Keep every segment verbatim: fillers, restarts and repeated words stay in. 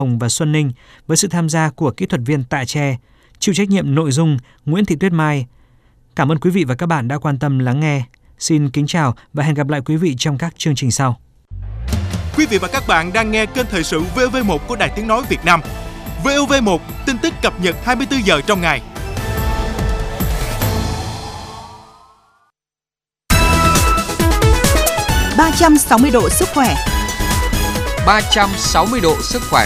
Hồng và Xuân Ninh với sự tham gia của kỹ thuật viên Tạ Tre, chịu trách nhiệm nội dung Nguyễn Thị Tuyết Mai. Cảm ơn quý vị và các bạn đã quan tâm lắng nghe. Xin kính chào và hẹn gặp lại quý vị trong các chương trình sau. Quý vị và các bạn đang nghe kênh thời sự vê o vê một của Đài Tiếng nói Việt Nam. vê o vê một, tin tức cập nhật hai mươi tư giờ trong ngày. ba trăm sáu mươi độ sức khỏe. ba trăm sáu mươi độ sức khỏe.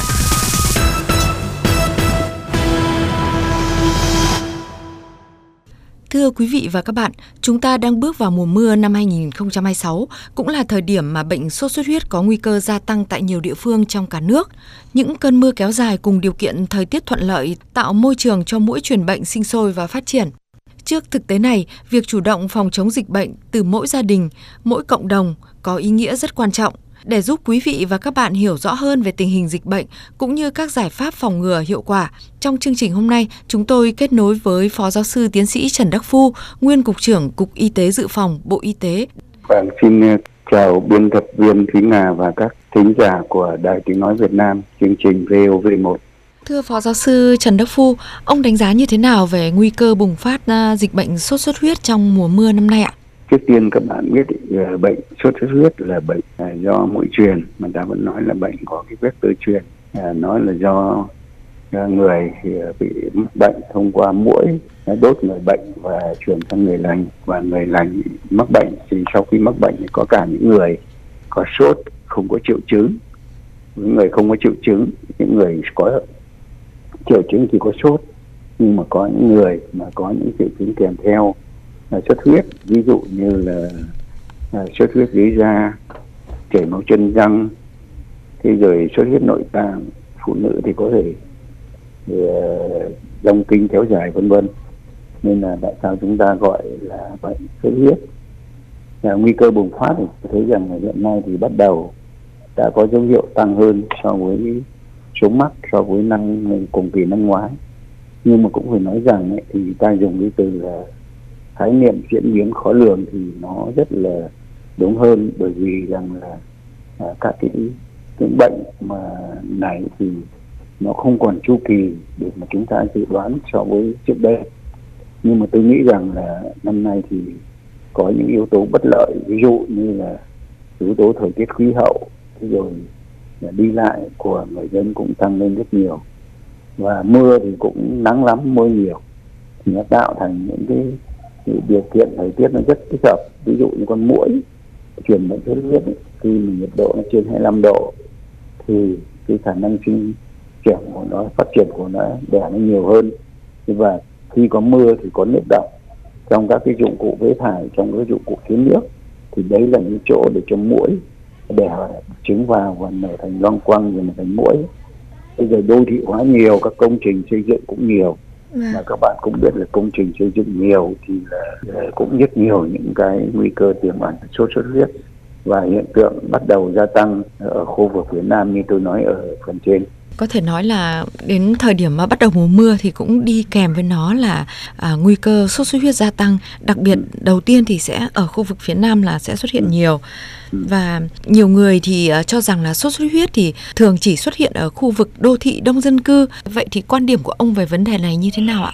Thưa quý vị và các bạn, chúng ta đang bước vào mùa mưa năm hai nghìn không trăm hai mươi sáu, cũng là thời điểm mà bệnh sốt xuất huyết có nguy cơ gia tăng tại nhiều địa phương trong cả nước. Những cơn mưa kéo dài cùng điều kiện thời tiết thuận lợi tạo môi trường cho muỗi truyền bệnh sinh sôi và phát triển. Trước thực tế này, việc chủ động phòng chống dịch bệnh từ mỗi gia đình, mỗi cộng đồng có ý nghĩa rất quan trọng. Để giúp quý vị và các bạn hiểu rõ hơn về tình hình dịch bệnh cũng như các giải pháp phòng ngừa hiệu quả, trong chương trình hôm nay, chúng tôi kết nối với Phó Giáo sư Tiến sĩ Trần Đắc Phu, Nguyên Cục trưởng Cục Y tế Dự phòng, Bộ Y tế. Vâng, xin chào biên tập viên Thúy Nga và các thính giả của Đài Tiếng nói Việt Nam, chương trình vê o vê một. Thưa Phó Giáo sư Trần Đắc Phu, ông đánh giá như thế nào về nguy cơ bùng phát dịch bệnh sốt xuất huyết trong mùa mưa năm nay ạ? Trước tiên các bạn biết bệnh sốt xuất huyết là bệnh do muỗi truyền, mà ta vẫn nói là bệnh có cái vector truyền, nói là do người bị mắc bệnh thông qua muỗi đốt người bệnh và truyền sang người lành, và người lành mắc bệnh thì sau khi mắc bệnh thì có cả những người có sốt không có triệu chứng, những người không có triệu chứng, những người có triệu chứng thì có sốt, nhưng mà có những người mà có những triệu chứng kèm theo là xuất huyết, ví dụ như là, là xuất huyết dưới da, chảy máu chân răng, thế rồi xuất huyết nội tạng, phụ nữ thì có thể dòng uh, kinh kéo dài vân vân. Nên là tại sao chúng ta gọi là bệnh xuất huyết? Là nguy cơ bùng phát thì thấy rằng là hiện nay thì bắt đầu đã có dấu hiệu tăng hơn so với số mắc so với năm cùng kỳ năm ngoái. Nhưng mà cũng phải nói rằng ấy, thì ta dùng cái từ là khái niệm diễn biến khó lường thì nó rất là đúng hơn, bởi vì rằng là à, các cái những bệnh mà này thì nó không còn chu kỳ để mà chúng ta dự đoán so với trước đây. Nhưng mà tôi nghĩ rằng là năm nay thì có những yếu tố bất lợi, ví dụ như là yếu tố thời tiết khí hậu, rồi là đi lại của người dân cũng tăng lên rất nhiều, và mưa thì cũng nắng lắm, mưa nhiều thì nó tạo thành những cái điều kiện thời tiết nó rất thích hợp. Ví dụ như con muỗi truyền bệnh sốt xuất huyết khi mà nhiệt độ nó trên hai mươi lăm độ thì cái khả năng sinh trưởng của nó, phát triển của nó, đẻ nó nhiều hơn. Và khi có mưa thì có nước đọng trong các cái dụng cụ phế thải, trong các dụng cụ chứa nước, thì đấy là những chỗ để cho muỗi đẻ trứng vào và nở thành loang quăng rồi nở thành muỗi. Bây giờ đô thị hóa nhiều, các công trình xây dựng cũng nhiều, mà các bạn cũng biết là công trình xây dựng nhiều thì là cũng rất nhiều những cái nguy cơ tiềm ẩn sốt xuất huyết, và hiện tượng bắt đầu gia tăng ở khu vực phía Nam như tôi nói ở phần trên. Có thể nói là đến thời điểm mà bắt đầu mùa mưa thì cũng đi kèm với nó là à, nguy cơ sốt xuất huyết gia tăng. Đặc biệt đầu tiên thì sẽ ở khu vực phía Nam là sẽ xuất hiện nhiều. Và nhiều người thì uh, cho rằng là sốt xuất huyết thì thường chỉ xuất hiện ở khu vực đô thị đông dân cư. Vậy thì quan điểm của ông về vấn đề này như thế nào ạ?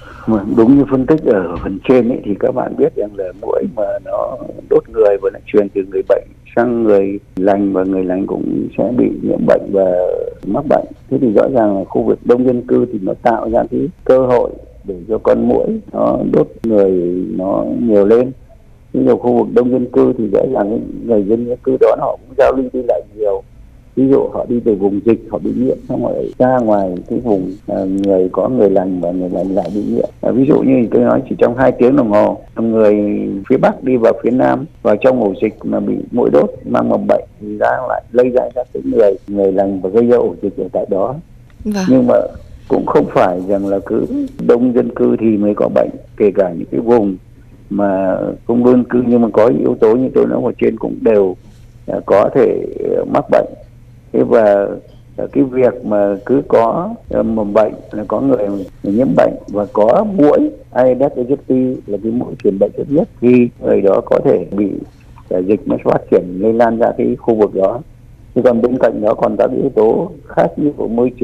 Đúng như phân tích ở phần trên ấy, thì các bạn biết rằng là muỗi mà nó đốt người và lại truyền từ người bệnh sang người lành, và người lành cũng sẽ bị nhiễm bệnh và mắc bệnh. Thế thì rõ ràng là khu vực đông dân cư thì nó tạo ra cái cơ hội để cho con muỗi nó đốt người nó nhiều lên. Ví dụ khu vực đông dân cư thì rõ ràng người dân dân cư đó họ cũng giao lưu đi lại nhiều. Ví dụ họ đi từ vùng dịch họ bị nhiễm, xong rồi ra ngoài cái vùng à, người có người lành và người lành lại bị nhiễm. À, ví dụ như tôi nói chỉ trong hai tiếng đồng hồ, người phía Bắc đi vào phía Nam vào trong ổ dịch mà bị muỗi đốt mang mầm bệnh thì ra lại lây ra các cái người người lành và gây ra ổ dịch ở tại đó. Vâng. Nhưng mà cũng không phải rằng là cứ đông dân cư thì mới có bệnh, kể cả những cái vùng mà không dân cư nhưng mà có yếu tố như tôi nói ở trên cũng đều à, có thể mắc bệnh. Thế và cái việc mà cứ có mầm bệnh là có người nhiễm bệnh và có muỗi Aedes aegypti là cái muỗi truyền bệnh rất nhất, thì người đó có thể bị dịch nó phát triển lây lan ra cái khu vực đó. Thế còn bên cạnh đó còn các yếu tố khác như của môi trường